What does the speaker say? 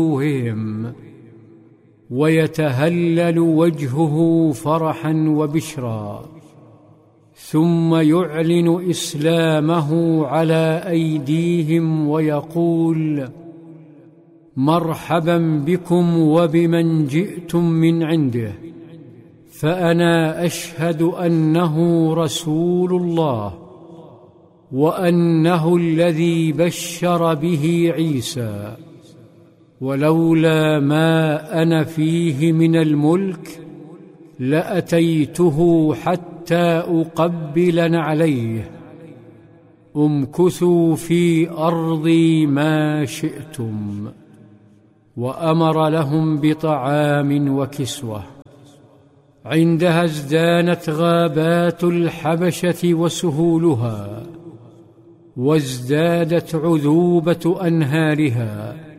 وجوههم، ويتهلل وجهه فرحا وبشرا، ثم يعلن إسلامه على أيديهم ويقول: مرحبا بكم وبمن جئتم من عنده، فأنا أشهد أنه رسول الله، وأنه الذي بشر به عيسى، ولولا ما أنا فيه من الملك لأتيته حتى أقبل نعليه. امكثوا في أرضي ما شئتم. وأمر لهم بطعام وكسوة. عندها ازدانت غابات الحبشة وسهولها، وازدادت عذوبة أنهارها،